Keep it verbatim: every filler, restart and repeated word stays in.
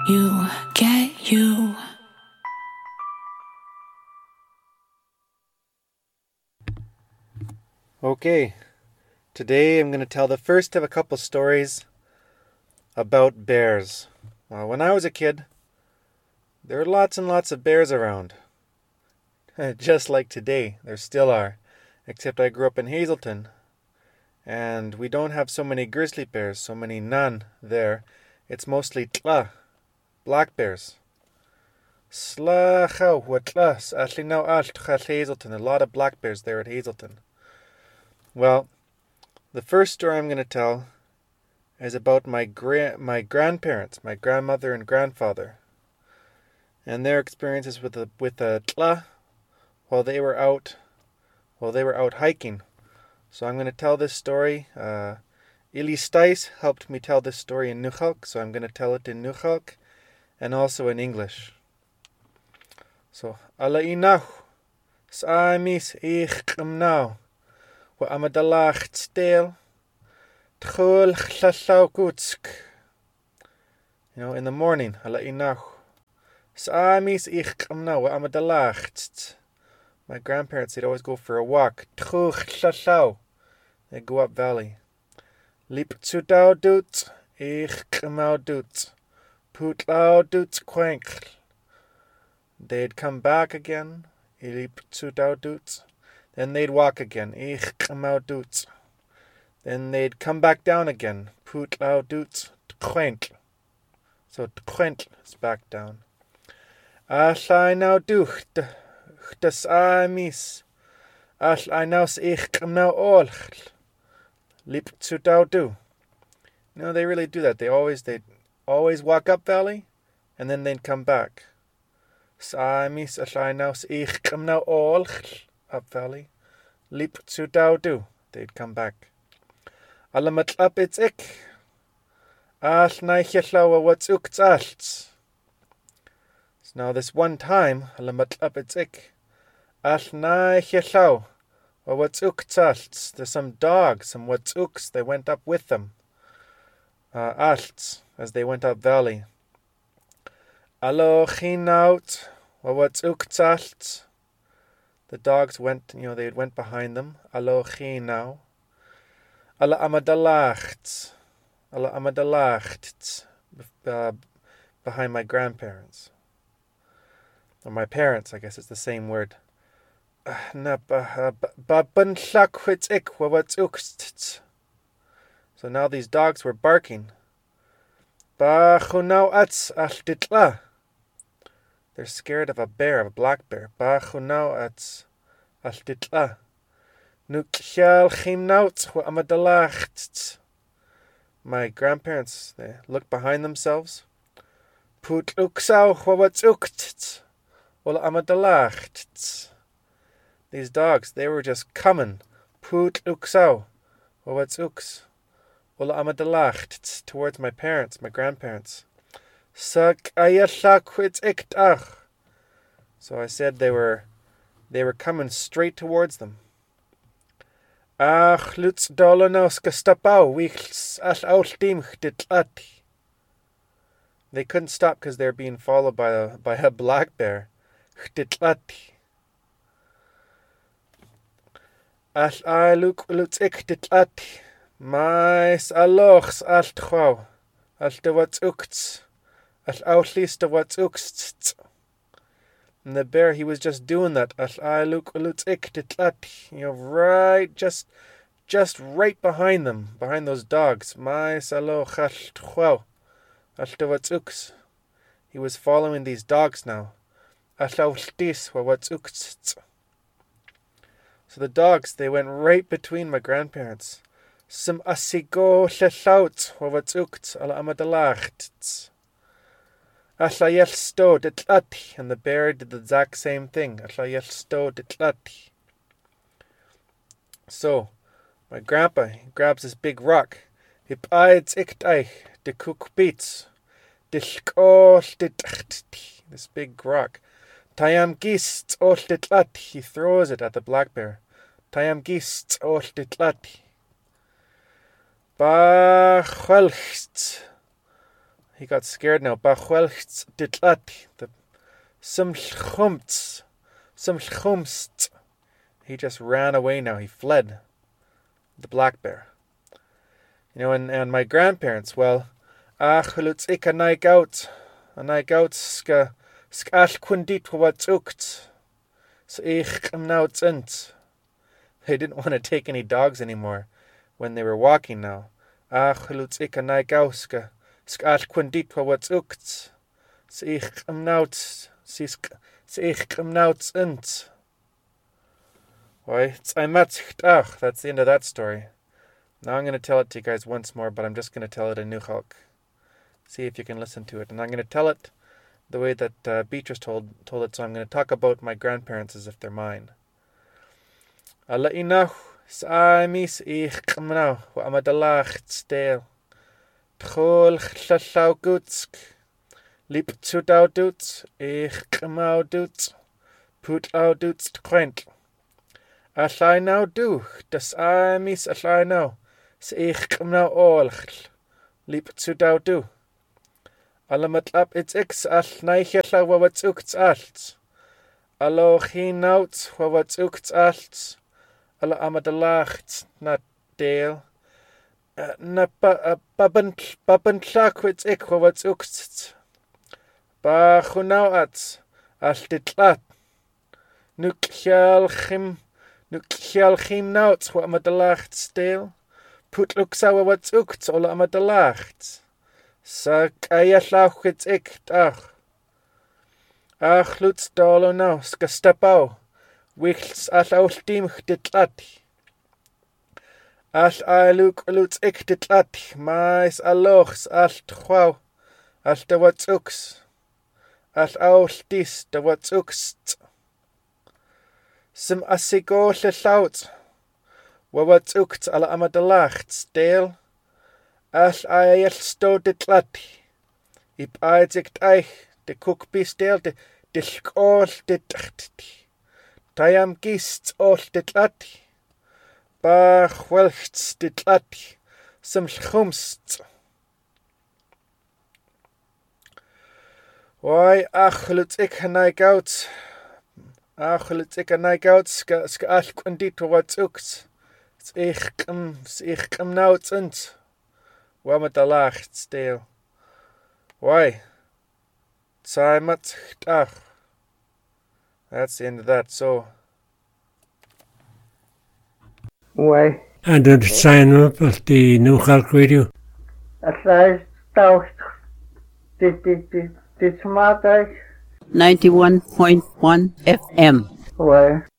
you get you. Okay, today I'm going to tell the first of a couple stories about bears. Uh, when I was a kid, there were lots and lots of bears around. Just like today, there still are. Except I grew up in Hazelton, and we don't have so many grizzly bears, so many none there. It's mostly tla, black bears. Slachow, watlas, actually now alt Hazelton, a lot of black bears there at Hazelton. Well, the first story I'm going to tell is about my gra- my grandparents, my grandmother and grandfather, and their experiences with the with a tla while they were out while they were out hiking. So I'm going to tell this story. Uh, Ili Stice helped me tell this story in Nukhalk, so I'm going to tell it in Nukhalk and also in English. So, Alla inach, saamis ich now. Wa amadalach stel, tchul chlasau kutsk. You know, in the morning, Alla inach. Saamis ich now, wa amadalach. My grandparents, they'd always go for a walk. Tchul chlasau. They'd go up valley. Lip tsudau doot, ich mau doot. Putlau doot quankl. They'd come back again. Lip tsudau doot. Then they'd walk again. Ich mau doot. Then they'd come back down again. Putlau doot quankl. So quankl is back down. Allai now ducht. Das amis. Allai naus ich mau olchl. Lip tsudau do. No, they really do that. They always they always walk up valley, and then they'd come back. Samis allai naus ich mau olchl up valley. Lip tsudau do. They'd come back. Alamat up it's ik. All naichellawa what's ukts alts. So now this one time, alamat up it's ik. All naichellaw. Well, what's ukts? There's some dogs, some what's uks. They went up with them. Uh, alts, as they went up valley. Allo chinaut. Well, what's ukts? The dogs went, you know, they went behind them. Allo chinau. Alla amadalacht. Alla amadalacht. Uh, behind my grandparents. Or my parents, I guess it's the same word. So now these dogs were barking. They're scared of a bear, of a black bear. My grandparents, they looked behind themselves. These dogs, they were just coming. Put uksau. Well, what's uks? Well, amadalacht towards my parents, my grandparents. Sak ayashakwit iktach. So I said they were they were coming straight towards them. Ach lutz dolonaus gestapau wichs al austim chtitlat. They couldn't stop because they're being followed by a by a black bear. Chtitlat. Al aluk lutzik ditlat. Mais alochs alt chau. Al de what's ukts. Al outlis de what's ukts. And the bear, he was just doing that. Al aluk lutzik ditlat. You know, right, just, just right behind them, behind those dogs. Mais aloch al chau. Al de what's uks. He was following these dogs now. Al outlis what's ukts. So the dogs, they went right between my grandparents. Some asigo lelaut, what's ukt, ala amadalacht. Ashlayel sto ditlat, and the bear did the exact same thing. Ashlayel sto ditlat. So, my grandpa, he grabs this big rock. He bides iktai, de cook beats. Dishkol dit, this big rock. Tayam gist ol ditlat. He throws it at the black bear. Tayam gist ol ditlat. Ba chwelcht. He got scared now. Bachwelchts ditlat. The some chumts. Some chumst. He just ran away now. He fled. The black bear. You know, and, and my grandparents, well, ach, lutz ik a naik out. A naik out ska skal kundit wat ukt. So ich am now tzint. They didn't want to take any dogs anymore when they were walking now. Ach, lutz ik a naik out ska skal kundit wat ukt. So ich am now so ich am now tzint. Why, ach, that's the end of that story. Now I'm going to tell it to you guys once more, but I'm just going to tell it in Nuchalk. See if you can listen to it. And I'm going to tell it the way that uh, Beatrice told told it, so I'm going to talk about my grandparents as if they're mine. Alla inach sa'amis ich qmnau wa amadalach tstel. Tchol chlallau gutsk. Lip tsudau duts ich qmau duts. Putlau duts tqwent. Allai now do, das amis allai now. S'ich qmnau olchl. Lip tsudau do. Allamatlap it's ix all neichella wa wat ukts alts. Allo chin nauts wa wat ukts alts. Alla amadalachts na deel. Na babentla kwits ik wa wat ukts. Ba chunau ats. All ditlat. Nuk chal chim. Nuk chal chim nauts wa amadalachts deel. Put luksa wa wat ukts alla amadalachts. Sa kaya lauchits ik ach. Ach lutz dolo now ska stapau. Wichls all aultimch ditlat. All aluk lutz ik ditlat. Mais alochs all tchwau. All de wat uks. All aultis de wat uks. Sim asigo le laut. Wa wat uks alla amadalachts deel. All ael sto ditlat. Ip aizikt eich. De cookpiece deel de dilk all dit. Tayam gist all ditlat. Bach welchts ditlat. Some chumst. Why ach lutz ik naik out. Ach lutz ik naik out. Ska ska all kwandit wat uks. Ich kum ich kum nou tzint. Wa met de lacht stil. Why? Tzaimat ach. That's the end of that, so. Why? And did sign up at the Nuchalk Radio? At last, thou did did did did smart ninety-one point one F M. Why?